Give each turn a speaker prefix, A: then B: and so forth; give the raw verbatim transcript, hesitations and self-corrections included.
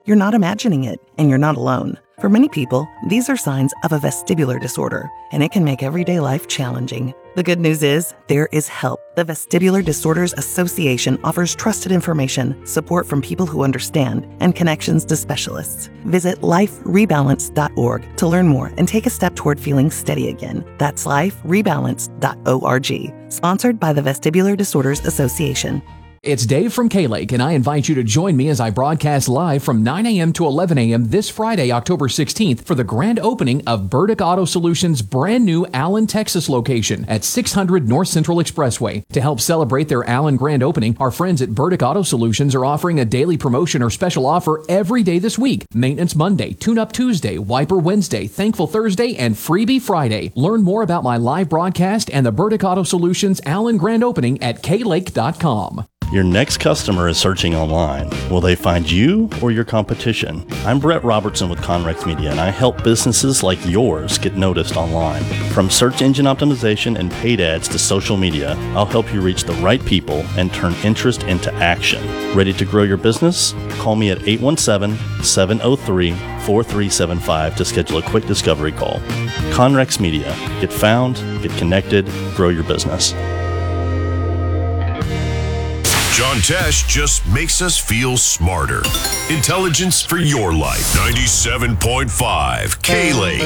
A: You're not imagining it, and you're not alone. For many people, these are signs of a vestibular disorder, and it can make everyday life challenging. The good news is, there is help. The Vestibular Disorders Association offers trusted information, support from people who understand, and connections to specialists. Visit life rebalance dot org to learn more and take a step toward feeling steady again. That's life rebalance dot org. Sponsored by the Vestibular Disorders Association.
B: It's Dave from K-Lake, and I invite you to join me as I broadcast live from nine a.m. to eleven a.m. this Friday, October sixteenth, for the grand opening of Burdick Auto Solutions' brand new Allen, Texas location at six hundred North Central Expressway. To help celebrate their Allen grand opening, our friends at Burdick Auto Solutions are offering a daily promotion or special offer every day this week. Maintenance Monday, Tune-Up Tuesday, Wiper Wednesday, Thankful Thursday, and Freebie Friday. Learn more about my live broadcast and the Burdick Auto Solutions Allen grand opening at k lake dot com.
C: Your next customer is searching online. Will they find you or your competition? I'm Brett Robertson with Conrex Media, and I help businesses like yours get noticed online. From search engine optimization and paid ads to social media, I'll help you reach the right people and turn interest into action. Ready to grow your business? Call me at eight one seven, seven oh three, four three seven five to schedule a quick discovery call. Conrex Media. Get found, get connected, grow your business.
D: John Tesh just makes us feel smarter. Intelligence for your life. ninety-seven point five K-Lake.